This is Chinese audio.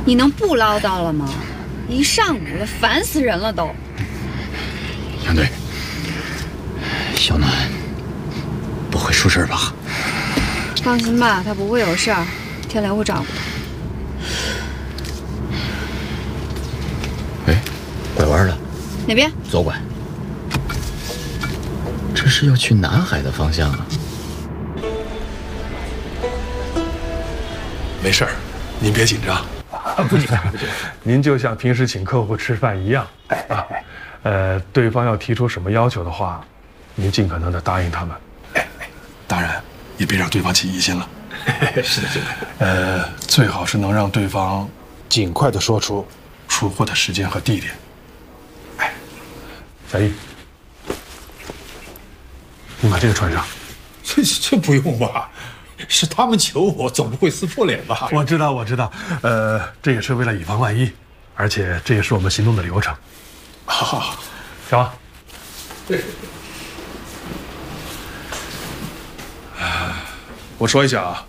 你能不唠叨了吗？一上午了，烦死人了都。 杨队，小暖不会出事吧？ 放心吧，他不会有事儿，天雷会照顾他。 哎，拐弯了。 哪边？ 左拐。这是要去南海的方向啊。 没事儿，您别紧张。 不紧张，您就像平时请客户吃饭一样啊。对方要提出什么要求的话，您尽可能的答应他们。 当然，也别让对方起疑心了。 是的。最好是能让对方尽快的说出出货的时间和地点。哎，小易，你把这个穿上。 这不用吧？是他们求我，总不会撕破脸吧？ 我知道，这也是为了以防万一，而且这也是我们行动的流程。好，小王。 我说一下啊，